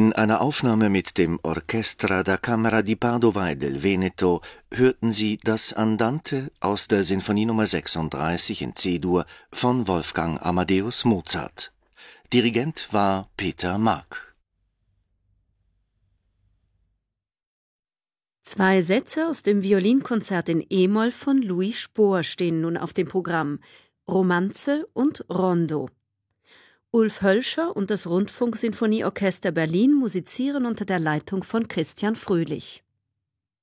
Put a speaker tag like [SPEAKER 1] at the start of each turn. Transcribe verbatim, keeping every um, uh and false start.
[SPEAKER 1] In einer Aufnahme mit dem Orchestra da Camera di Padova e del Veneto hörten Sie das Andante aus der Sinfonie Nummer sechsunddreißig in C-Dur von Wolfgang Amadeus Mozart. Dirigent war Peter Mark.
[SPEAKER 2] Zwei Sätze aus dem Violinkonzert in E-Moll von Louis Spohr stehen nun auf dem Programm: Romanze und Rondo. Ulf Hölscher und das Rundfunksinfonieorchester Berlin musizieren unter der Leitung von Christian Fröhlich.